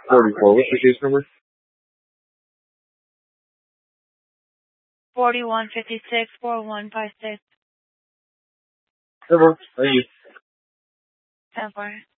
44. What's the case number? 4156-4156. Thank you. 10-4.